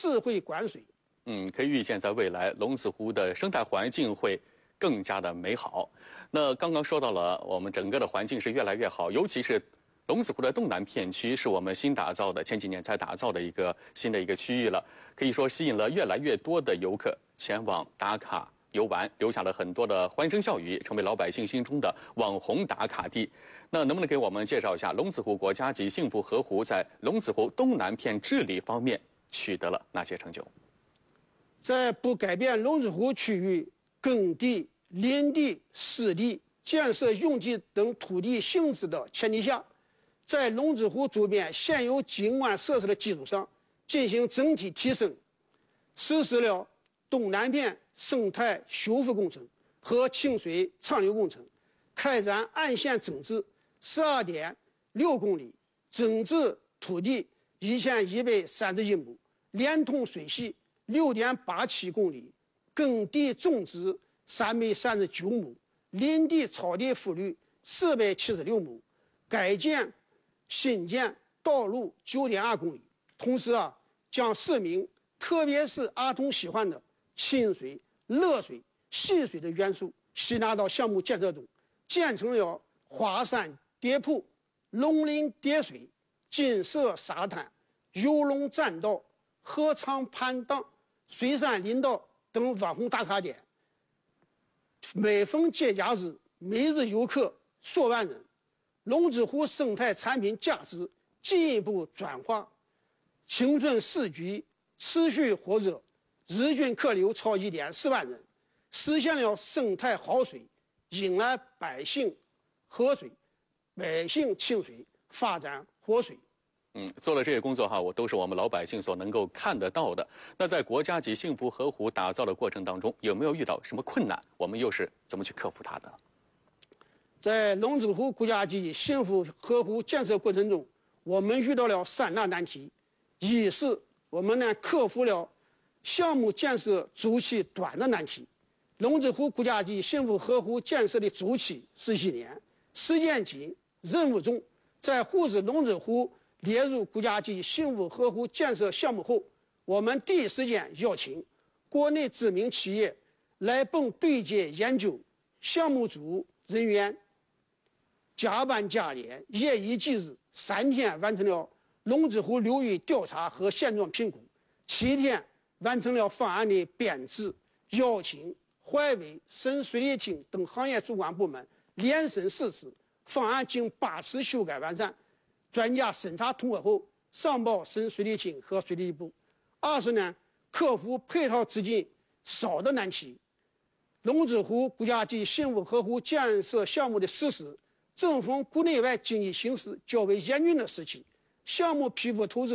智慧管水。 可以预见，在未来龙子湖的生态环境会更加的美好。那刚刚说到了，我们整个的环境是越来越好，尤其是龙子湖的东南片区是我们新打造的，前几年才打造的一个新的一个区域了，可以说吸引了越来越多的游客前往打卡游玩，留下了很多的欢声笑语，成为老百姓心中的网红打卡地。那能不能给我们介绍一下龙子湖国家级幸福河湖在龙子湖东南片治理方面取得了哪些成就？ 在不改变龙子湖区域耕地、林地、湿地、建设用地等土地性质的前提下，在龙子湖周边现有景观设施的基础上进行整体提升，实施了东南片生态修复工程和清水畅流工程，开展岸线整治12.6公里，整治土地1131亩，连通水系6.87公里，耕地种植339亩，林地草地覆率476亩，改建新建道路9.2公里。同时将市民特别是儿童喜欢的亲水、乐水、戏水的元素吸纳到项目建设中，建成了华山叠瀑、龙鳞叠水、金色沙滩、游龙栈道、合唱攀档、水山林道等网红打卡点。每逢节假日，每日游客数万人，龙子湖生态产品价值进一步转化，青春市局持续火热，日均客流超1.4万人，实现了生态好水，迎来百姓喝水、百姓清水，发展活水。 做了这些工作我都是我们老百姓所能够看得到的。那在国家级幸福河湖打造的过程当中，有没有遇到什么困难？我们又是怎么去克服它的？ 在龙子湖国家级幸福河湖建设过程中，我们遇到了3大难题。一是我们克服了项目建设周期短的难题。龙子湖国家级幸福河湖建设的周期是1年，时间紧，任务重。在沪市龙子湖列入国家级幸福河湖建设项目后，我们第一时间邀请国内知名企业来本对接研究，项目组人员加班加点，夜以继日，3天完成了龙子湖流域调查和现状评估，7天完成了方案的编制，邀请淮委、省水利厅等行业主管部门联审实施，方案经8次修改完善，专家审查通过后上报省水利厅和水利部。2是克服配套资金少的难题。龙子湖国家级幸福河湖建设项目的实施，正逢国内外经济形势较为严峻的时期，项目批复投资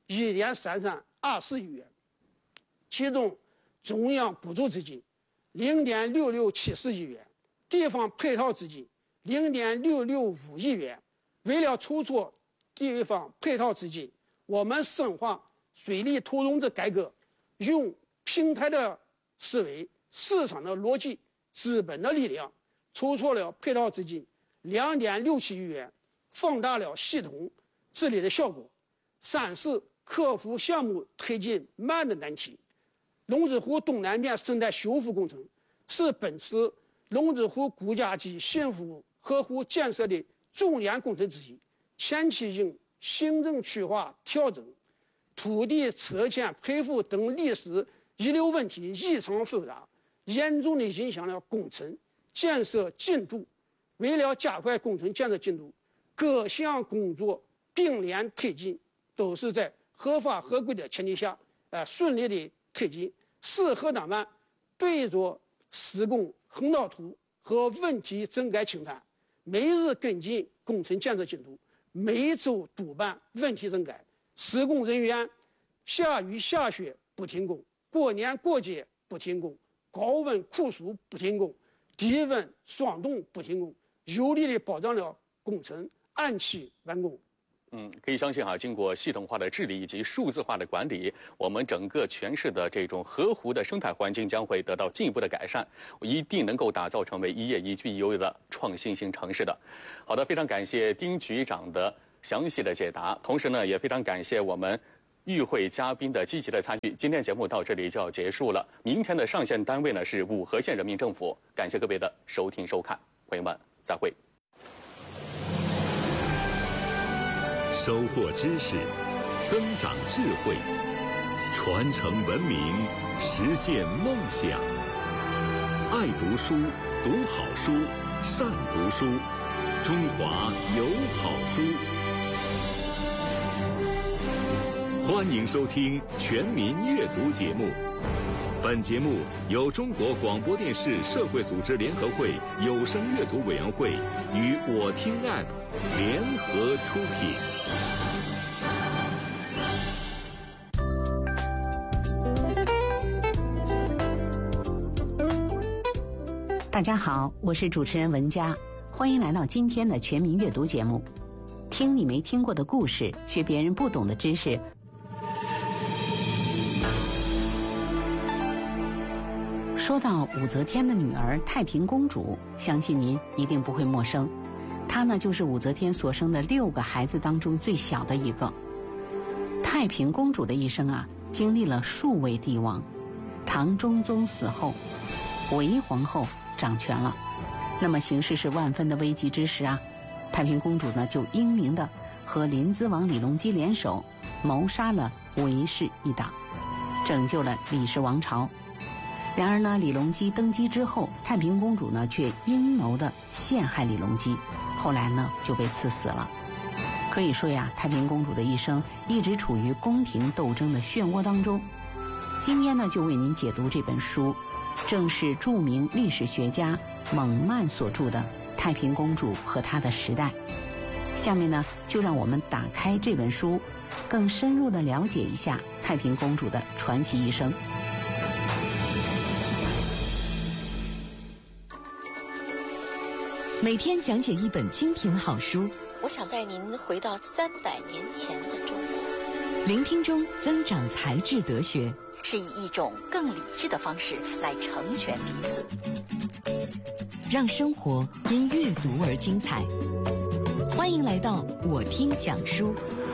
1.3324亿元，其中中央补助资金0.6674亿元，地方配套资金0.665亿元。为了筹措地方配套资金，我们深化水利投融资改革，用平台的思维、市场的逻辑、资本的力量，筹措了配套资金2.67亿元，放大了系统治理的效果。3是克服项目推进慢的难题。龙子湖东南片生态修复工程是本次龙子湖国家级幸福河湖建设的重点工程之一，前期因行政区划调整、土地拆迁赔付等历史遗留问题异常复杂，严重地影响了工程建设进度。为了加快工程建设进度，各项工作并联推进，都是在合法合规的前提下，顺利的推进。适合当办对着施工横道图和问题整改清单，每日跟进工程建设进度，每周督办问题整改。施工人员下雨下雪不停工，过年过节不停工，高温酷暑不停工，低温霜冻不停工，有力地保障了工程按期完工。 可以相信经过系统化的治理以及数字化的管理，我们整个全市的这种河湖的生态环境将会得到进一步的改善，一定能够打造成为一叶一居一优的创新型城市的。好的，非常感谢丁局长的详细的解答，同时呢，也非常感谢我们与会嘉宾的积极的参与。今天节目到这里就要结束了。明天的上线单位呢是五河县人民政府。感谢各位的收听收看，朋友们再会。 收获知识，增长智慧，传承文明，实现梦想。爱读书，读好书，善读书，中华有好书。欢迎收听全民阅读节目。本节目由中国广播电视社会组织联合会有声阅读委员会与我听 App 联合出品。大家好，我是主持人文佳，欢迎来到今天的全民阅读节目。听你没听过的故事，学别人不懂的知识。说到武则天的女儿太平公主，相信您一定不会陌生。她呢，就是武则天所生的6个孩子当中最小的一个。太平公主的一生啊，经历了数位帝王。唐中宗死后，韦皇后掌权了，那么形势是万分的危急之时啊，太平公主呢就英明的和临淄王李隆基联手，谋杀了韦氏一党，拯救了李氏王朝。然而呢，李隆基登基之后，太平公主呢却阴谋的陷害李隆基，后来呢就被赐死了。可以说呀，太平公主的一生一直处于宫廷斗争的漩涡当中。今天呢，就为您解读这本书，正是著名历史学家蒙曼所著的《太平公主和她的时代》。下面呢，就让我们打开这本书，更深入地了解一下太平公主的传奇一生。 每天讲解一本精品好书， 我想带您回到300年前的中国。 聆听中增长才智德学， 是以一种更理智的方式来成全彼此， 让生活因阅读而精彩。欢迎来到我听讲书。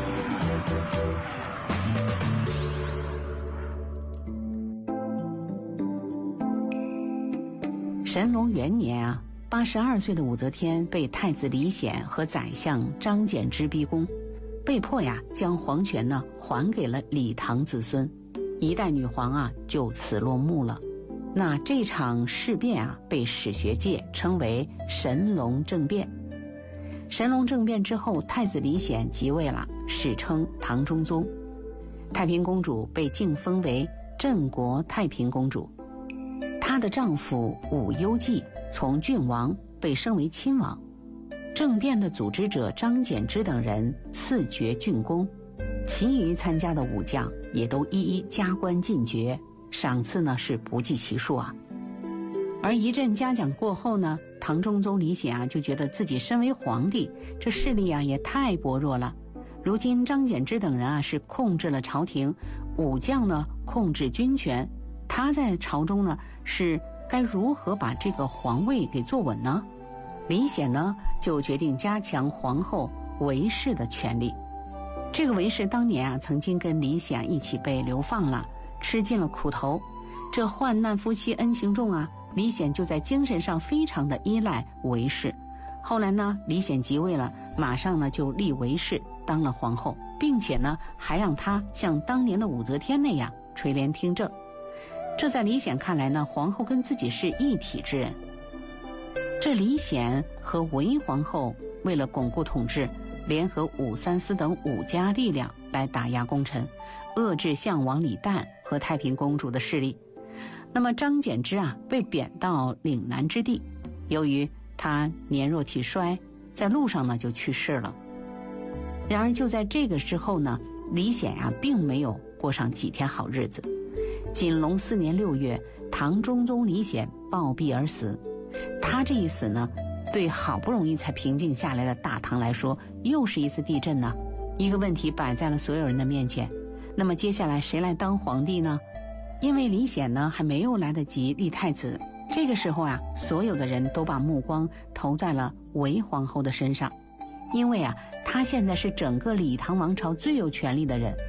神龙元年啊，82岁的武则天被太子李显和宰相张柬之逼宫，被迫呀将皇权呢还给了李唐子孙，一代女皇啊就此落幕了。那这场事变啊被史学界称为神龙政变。神龙政变之后，太子李显即位了，史称唐中宗。太平公主被晋封为镇国太平公主。她的丈夫武攸暨从郡王被升为亲王，政变的组织者张柬之等人赐爵郡公，其余参加的武将也都一一加官进爵，赏赐呢是不计其数啊。而一阵嘉奖过后呢，唐中宗李显啊就觉得自己身为皇帝，这势力啊也太薄弱了。如今张柬之等人啊是控制了朝廷，武将呢控制军权，他在朝中呢是该如何把这个皇位给坐稳呢？李显呢就决定加强皇后韦氏的权力。这个韦氏当年啊曾经跟李显一起被流放了，吃尽了苦头。这患难夫妻恩情重啊，李显就在精神上非常的依赖韦氏。后来呢，李显即位了，马上呢就立韦氏当了皇后，并且呢还让她像当年的武则天那样垂帘听政。这在李显看来呢，皇后跟自己是一体之人。这李显和韦皇后为了巩固统治，联合武三思等5家力量来打压功臣，遏制相王李旦和太平公主的势力。那么张柬之啊被贬到岭南之地，由于他年弱体衰，在路上呢就去世了。然而就在这个时候呢，李显啊并没有过上几天好日子。景隆4年6月，唐中宗李显暴毙而死。他这一死呢，对好不容易才平静下来的大唐来说，又是一次地震呢。一个问题摆在了所有人的面前，那么接下来谁来当皇帝呢？因为李显呢还没有来得及立太子，这个时候啊，所有的人都把目光投在了韦皇后的身上，因为啊，她现在是整个李唐王朝最有权力的人。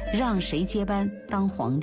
让谁接班当皇帝？